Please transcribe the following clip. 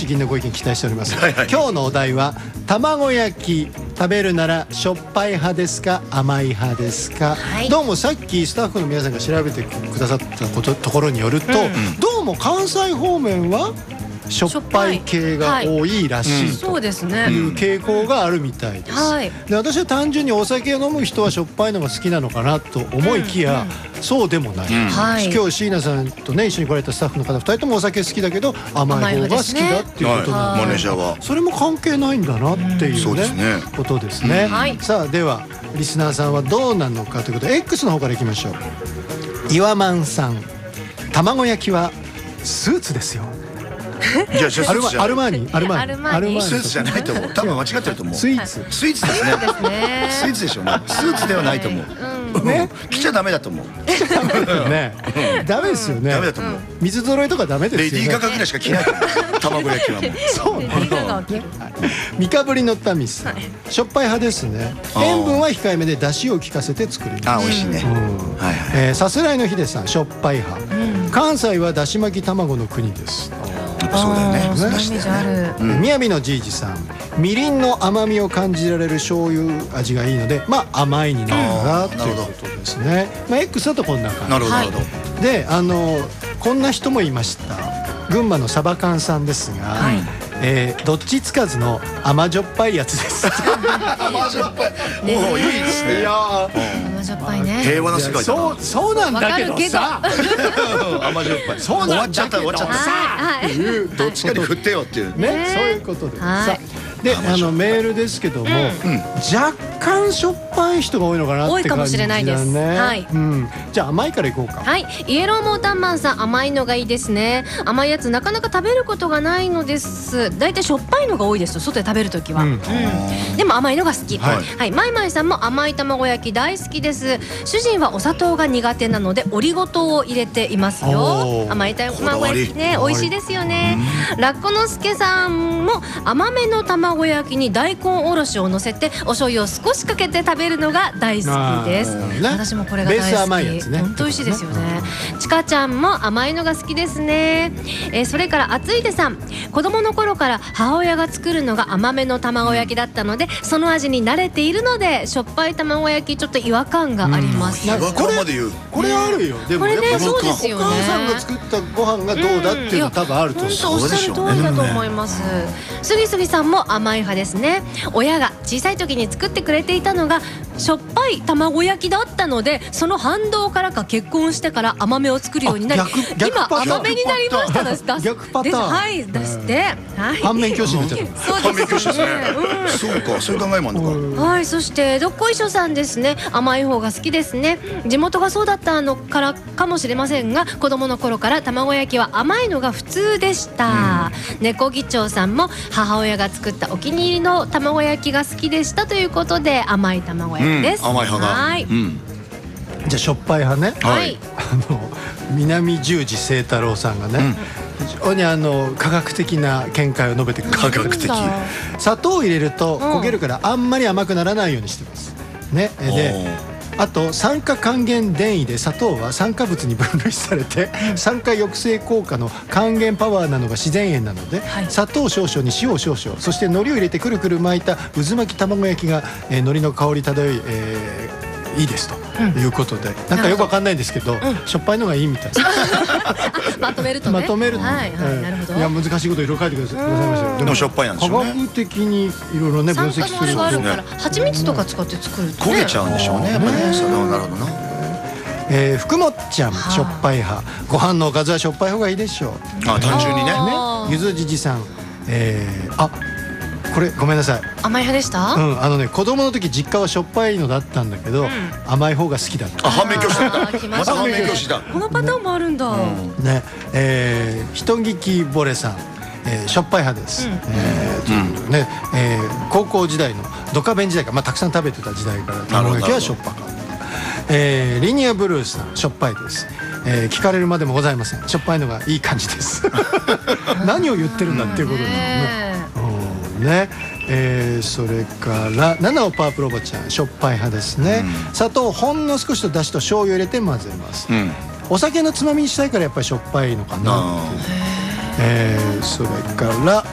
詩吟のご意見期待しております。今日のお題は卵焼き食べるならしょっぱい派ですか甘い派ですか、どうもさっきスタッフの皆さんが調べてくださったところによると、どうも関西方面はしょっぱい系が多いらしいという傾向があるみたいです。で、私は単純にお酒を飲む人はしょっぱいのが好きなのかなと思いきや、そうでもない。今日椎名さんとね一緒に来られたスタッフの方2人ともお酒好きだけど甘い方が好きだっていうことなので、それも関係ないんだなっていうねことですね。さあではリスナーさんはどうなのかということで X の方からいきましょう。岩満さん、卵焼きはスーツですよ。 じゃあアルマーニスーツじゃないと思う。多分間違ってると思う。 スイーツですね。スイーツでしょうね。スーツではないと思う。ね、着ちゃダメだと思う。 ね、ダメですよね。 ダメだと思う。 水揃いとかダメですよね。 レディーガガぐらいしか着ないと思う。卵焼きはもう。 そうね。三日ぶりのタミスさん、しょっぱい派ですね。塩分は控えめで出汁を効かせて作ります。 美味しいね。 さすらいのヒデさん、しょっぱい派。関西はだし巻き卵の国です。 そうだよね。 みやびのじいじさん、みりんの甘みを感じられる醤油味がいいので、まあ甘いになるなということですね。まあ X だとこんな感じ。 なるほど。 で、こんな人もいました。群馬のサバカンさんですが、どっちつかずの甘じょっぱいやつです。 甘じょっぱい。おお、いいですね。 甘じょっぱいね。 平和な世界だな。 そうなんだけどさ。 甘じょっぱい。 そうなんだけどさ。 どっちかに振ってよっていうね。そういうことで。で、メールですけども、若干しょっぱい人が多いのかなって感じだね。多いかもしれないです。じゃあ甘いからいこうか。 イエローモータンマンさん、甘いのがいいですね。甘いやつなかなか食べることがないのです。だいたいしょっぱいのが多いですよ、外で食べるときは。でも甘いのが好き。マイマイさんも甘い卵焼き大好きです。主人はお砂糖が苦手なのでオリゴ糖を入れていますよ。甘い卵焼きね、美味しいですよね。ラッコのすけさんも甘めの卵焼きに大根おろしを乗せてお醤油を少しかけて食べるのが大好きです。私もこれが大好き。本当美味しいですよね。ちかちゃんも甘いのが好きですね。それからあついでさん、子供の頃から母親が作るのが甘めの卵焼きだったので、その味に慣れているのでしょっぱい卵焼きちょっと違和感があります。 違和感まで言う。 これあるよ。でもやっぱお母さんが作ったご飯がどうだっていうの多分あると思う。 おっしゃる通りだと思います。すぎすぎさんも甘い派ですね。親が小さい時に作ってくれていたのがしょっぱい卵焼きだったので、その反動からか結婚してから甘めを作るようになり、今甘めになりましたです。 逆パターン。 はいですって。 反面教師になっちゃった。 反面教師ですね。そうか、そういう考えもあるのか。 はい、そしてどっこいしょさんですね。甘い方が好きですね。地元がそうだったのからかもしれませんが、子供の頃から卵焼きは甘いのが普通でした。猫議長さんも母親が作ったお気に入りの卵焼きが好きでしたということで甘い卵焼きです。 甘い派が。 じゃあしょっぱい派ね。南十字清太郎さんがね、非常に科学的な見解を述べてくれる。 科学的。 砂糖を入れると焦げるからあんまり甘くならないようにしてますね。で、あと酸化還元電位で砂糖は酸化物に分類されて酸化抑制効果の還元パワーなのが自然塩なので、砂糖少々に塩少々、そして海苔を入れてくるくる巻いた渦巻き卵焼きが海苔の香り漂いいいですということで、なんかよくわかんないんですけど、しょっぱいのがいいみたいです。 まとめるとね。 なるほど。いや難しいこといろいろ書いてくださいましたよ。 でもしょっぱいなんでしょうね。 科学的にいろいろね分析するとね。 蜂蜜とか使って作ると焦げちゃうんでしょうね。やっぱりね。なるほどな。 福もっちゃんしょっぱい派。ご飯のおかずはしょっぱい方がいいでしょう。 単純にね。 ゆずじじさん、これごめんなさい。 甘い派でした？ 子供の時実家はしょっぱいのだったんだけど、甘い方が好きだった。 反面教師だった。また反面教師だ。 このパターンもあるんだ。 ね、人聞きぼれさん、しょっぱい派です。ね、高校時代のドカベン時代から、たくさん食べてた時代から卵焼きはしょっぱかった。リニアブルースさん、しょっぱいです。聞かれるまでもございません。しょっぱいのがいい感じです。何を言ってるんだっていうことですね。それから七尾パープルおばちゃん、しょっぱい派ですね。砂糖をほんの少しとだしと醤油入れて混ぜます。お酒のつまみにしたいからやっぱりしょっぱいのかなっていう。それから